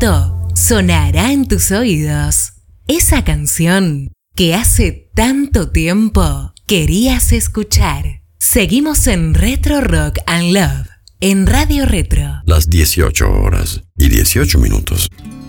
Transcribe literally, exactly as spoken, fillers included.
momento sonará en tus oídos esa canción que hace tanto tiempo querías escuchar. Seguimos en Retro Rock and Love, en Radio Retro. Las dieciocho horas y dieciocho minutos.